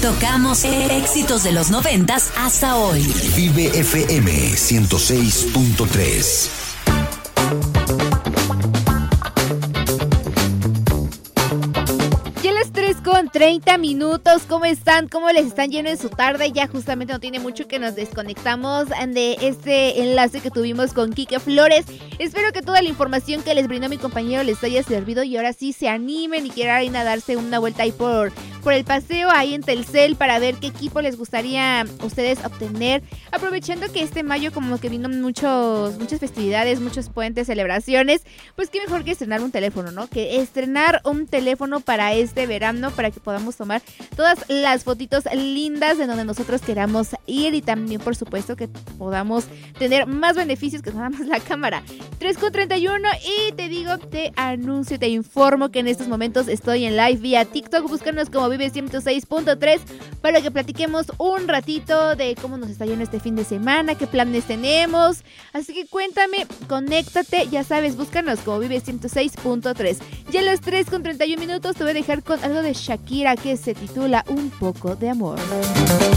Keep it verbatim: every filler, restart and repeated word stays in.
Tocamos éxitos de los noventas hasta hoy. Vive F M ciento seis punto tres. Con treinta minutos, ¿cómo están? ¿Cómo les están yendo en su tarde? Ya justamente no tiene mucho que nos desconectamos de este enlace que tuvimos con Quique Flores. Espero que toda la información que les brindó mi compañero les haya servido y ahora sí se animen y quieran ir a darse una vuelta ahí por, por el paseo ahí en Telcel para ver qué equipo les gustaría a ustedes obtener. Aprovechando que este mayo como que vino muchos, muchas festividades, muchos puentes, celebraciones, pues qué mejor que estrenar un teléfono, ¿no? Que estrenar un teléfono para este verano, para que podamos tomar todas las fotitos lindas de donde nosotros queramos ir y también por supuesto que podamos tener más beneficios que nada más la cámara. tres con treinta y uno y te digo, te anuncio, te informo que en estos momentos estoy en live vía TikTok. Búscanos como Vive ciento seis punto tres para que platiquemos un ratito de cómo nos está yendo este fin de semana, qué planes tenemos. Así que cuéntame, conéctate, ya sabes, búscanos como Vive ciento seis punto tres. Ya a las tres con treinta y uno minutos te voy a dejar con algo de Shakira que se titula Un poco de amor.